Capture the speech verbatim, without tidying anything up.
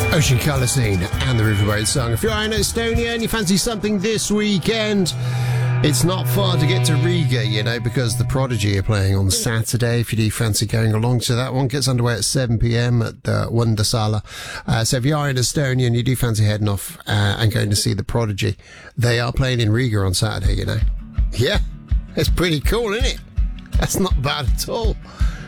Ocean Colour Scene and the Riverboat Song. If you're in Estonia and you fancy something this weekend, it's not far to get to Riga, you know, because the Prodigy are playing on Saturday. If you do fancy going along to that one, gets underway at seven p.m. at the Wondersala. Uh, so if you are in Estonia and you do fancy heading off uh, and going to see the Prodigy, they are playing in Riga on Saturday, you know. Yeah, it's pretty cool, isn't it? That's not bad at all.